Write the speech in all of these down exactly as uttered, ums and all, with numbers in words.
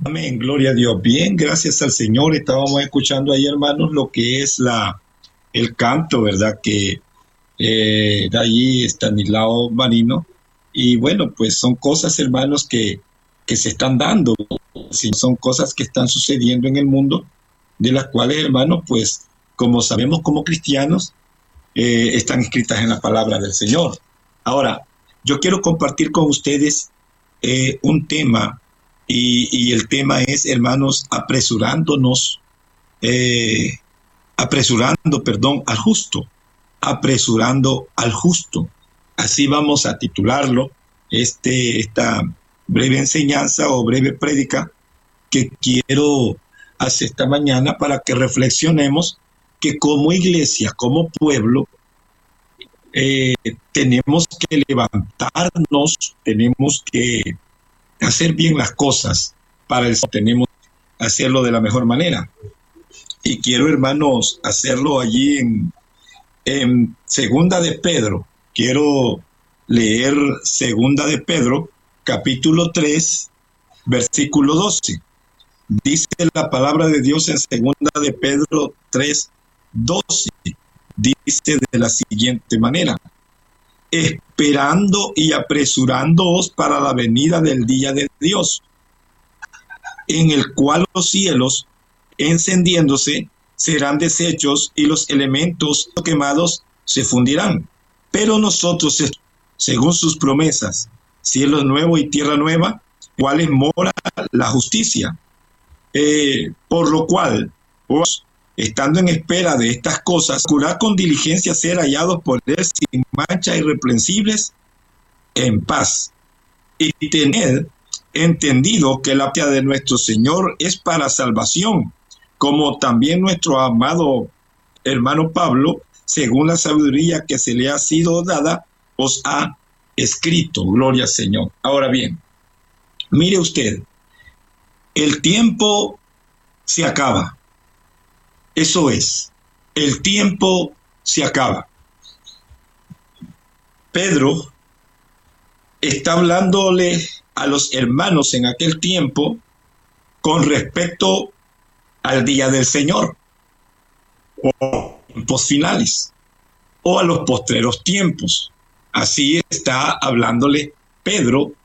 Amén, gloria a Dios. Bien, gracias al Señor. Estábamos escuchando ahí, hermanos, lo que es la el canto, ¿verdad? Que eh, de allí Estanislao Marino. Y bueno, pues son cosas, hermanos, que, que se están dando. Sí, son cosas que están sucediendo en el mundo, de las cuales, hermanos, pues, como sabemos como cristianos, eh, están escritas en la palabra del Señor. Ahora, yo quiero compartir con ustedes eh, un tema, y, y el tema es, hermanos, apresurándonos, eh, apresurando, perdón, al justo, apresurando al justo. Así vamos a titularlo, este, esta breve enseñanza o breve prédica que quiero hacer esta mañana para que reflexionemos que como iglesia, como pueblo, eh, tenemos que levantarnos, tenemos que hacer bien las cosas para eso, tenemos que hacerlo de la mejor manera. Y quiero, hermanos, hacerlo allí en, en Segunda de Pedro. Quiero leer Segunda de Pedro, capítulo tres, versículo doce. Dice la palabra de Dios en Segunda de Pedro tres, doce. Dice de la siguiente manera: esperando y apresurándoos para la venida del día de Dios, en el cual los cielos, encendiéndose, serán deshechos y los elementos quemados se fundirán. Pero nosotros, según sus promesas, cielo nuevo y tierra nueva, cuales mora la justicia. Eh, por lo cual, vos, estando en espera de estas cosas, procurad con diligencia ser hallados por él sin mancha, irreprensibles, en paz. Y tened entendido que la gracia de nuestro Señor es para salvación, como también nuestro amado hermano Pablo, según la sabiduría que se le ha sido dada, os ha escrito. Gloria al Señor. Ahora bien, mire usted, el tiempo se acaba. Eso es, el tiempo se acaba. Pedro está hablándole a los hermanos en aquel tiempo con respecto al día del Señor, o a los tiempos finales, o a los postreros tiempos. Así está hablándole Pedro.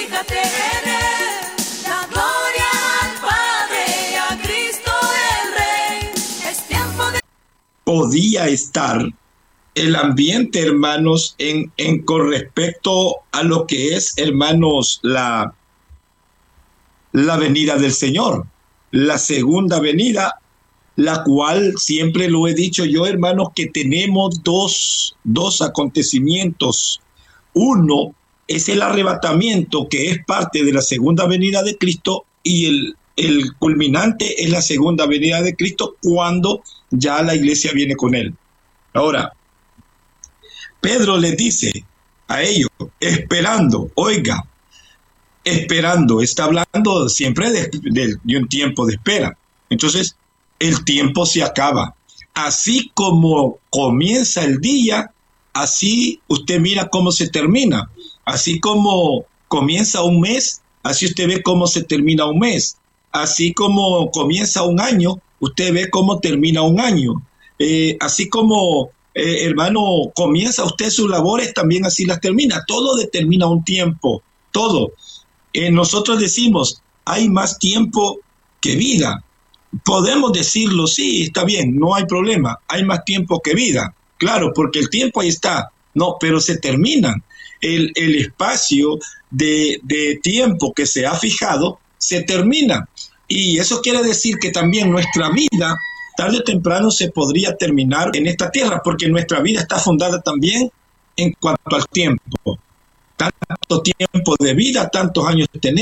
Podía estar el ambiente, hermanos, en, en con respecto a lo que es, hermanos, la, la venida del Señor, la segunda venida, la cual siempre lo he dicho yo, hermanos, que tenemos dos, dos acontecimientos. Uno es el arrebatamiento, que es parte de la segunda venida de Cristo, y el, el culminante es la segunda venida de Cristo cuando ya la iglesia viene con él. Ahora, Pedro les dice a ellos, esperando, oiga, esperando, está hablando siempre de, de, de un tiempo de espera. Entonces, el tiempo se acaba. Así como comienza el día, así usted mira cómo se termina. Así como comienza un mes, así usted ve cómo se termina un mes. Así como comienza un año, usted ve cómo termina un año. Eh, así como, eh, hermano, comienza usted sus labores, también así las termina. Todo determina un tiempo, todo. Eh, nosotros decimos, hay más tiempo que vida. Podemos decirlo, sí, está bien, no hay problema. Hay más tiempo que vida. Claro, porque el tiempo ahí está. No, pero se terminan. El, el espacio de, de tiempo que se ha fijado se termina. Y eso quiere decir que también nuestra vida, tarde o temprano, se podría terminar en esta tierra, porque nuestra vida está fundada también en cuanto al tiempo. Tanto tiempo de vida, tantos años tenemos.